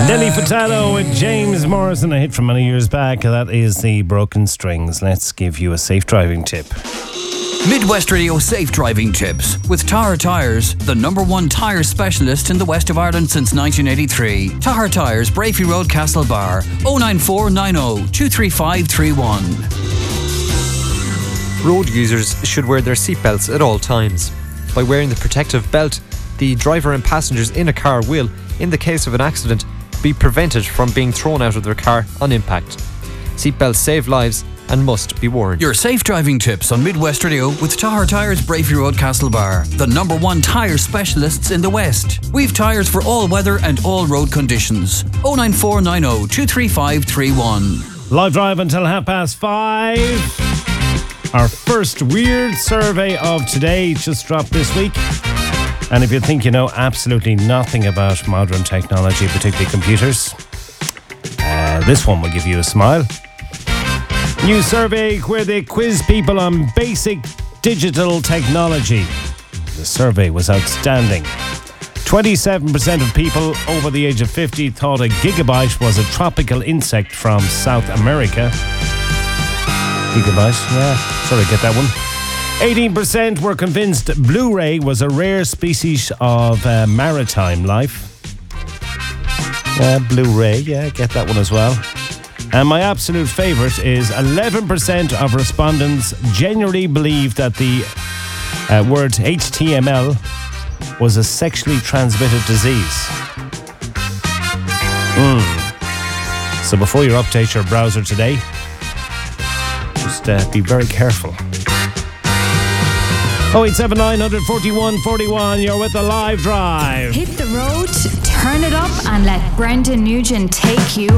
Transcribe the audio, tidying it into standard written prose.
Nelly Furtado with James Morrison, a hit from many years back. That is the Broken Strings. Let's give you a safe driving tip. Midwest Radio Safe Driving Tips with Tahar Tyres, the #1 tyre specialist in the west of Ireland since 1983. Tahar Tyres, Brafey Road, Castlebar, 09490 23531. Road users should wear their seatbelts at all times. By wearing the protective belt, the driver and passengers in a car will, in the case of an accident, be prevented from being thrown out of their car on impact. Seatbelts save lives and must be worn. Your safe driving tips on Midwest Radio with Tahar Tyres, Brafey Road, Castlebar, the #1 tyre specialists in the West. We've tyres for all weather and all road conditions. 09490 23531. Live drive until 5:30. Our first weird survey of today just dropped this week. And if you think you know absolutely nothing about modern technology, particularly computers, this one will give you a smile. New survey where they quiz people on basic digital technology. The survey was outstanding. 27% of people over the age of 50 thought a gigabyte was a tropical insect from South America. Gigabyte, yeah, sort of get that one. 18% were convinced Blu-ray was a rare species of maritime life. Blu-ray, yeah, get that one as well. And my absolute favourite is 11% of respondents genuinely believe that the word HTML was a sexually transmitted disease. So before you update your browser today, just be very careful. 0879 141 41, you're with the Live Drive. Hit the road, turn it up, and let Brendan Nugent take you